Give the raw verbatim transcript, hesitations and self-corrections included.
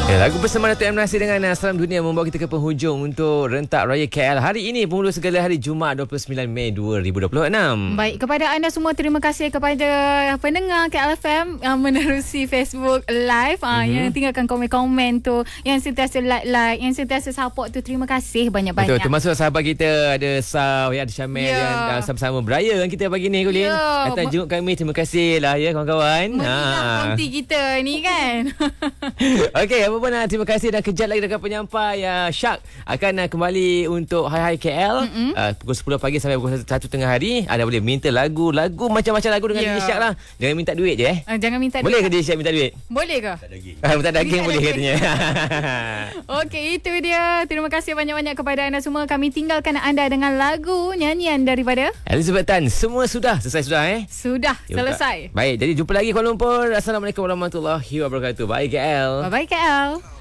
Ya, lagu bersama Dato' M. Nasir dengan Salam Dunia membawa kita ke penghujung untuk Rentak Raya K L hari ini, penghulu segala hari Jumaat dua puluh sembilan Mei dua ribu dua puluh enam. Baik, kepada anda semua terima kasih kepada pendengar K L F M yang menerusi Facebook Live, mm-hmm. yang tinggalkan komen-komen tu, yang sentiasa like-like, yang sentiasa support tu, terima kasih banyak-banyak. Betul, termasuk sahabat kita ada Saw, ya, ada Syamel yeah. yang sama-sama beraya dengan kita pagi ni, Colin. Yeah. Datang jenguk kami, terima kasih lah ya kawan-kawan. Meriah konti kita ni kan. Okey, apa pun terima kasih dan kejap lagi dekat penyampai uh, Syak akan uh, kembali untuk Hai Hai K L mm-hmm. uh, pukul sepuluh pagi sampai pukul satu tengah hari. Anda boleh minta lagu-lagu macam-macam lagu dengan yeah. D J Syak lah. Jangan minta duit je eh. Uh, jangan minta boleh duit. Boleh ke D J Syak minta duit? Boleh ke? Tak daging. Uh, tak daging boleh daging. Katanya. Okey, itu dia. Terima kasih banyak-banyak kepada anda semua. Kami tinggalkan anda dengan lagu nyanyian daripada Elizabeth Tan. Semua sudah selesai sudah eh? Sudah ya, selesai. Baik, jadi jumpa lagi Kuala Lumpur. Assalamualaikum warahmatullahi wabarakatuh. Bye K L. Bye bye K L.